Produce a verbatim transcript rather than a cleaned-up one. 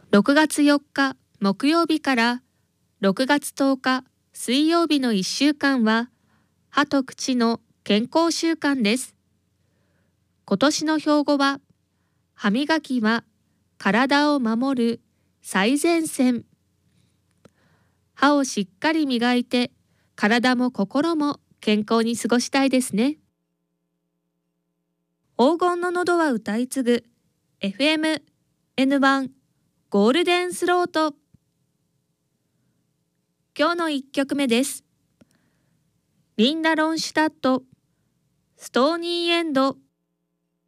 ろくがつよっか木曜日からろくがつとおか水曜日のいっしゅうかんは歯と口の健康週間です。今年の標語は歯磨きは体を守る最前線。歯をしっかり磨いて体も心も健康に過ごしたいですね。黄金の喉は歌い継ぐ エフエムエヌワン ゴールデンスロート。今日のいっきょくめです。リンダ・ロンシュタット、ストーニーエンド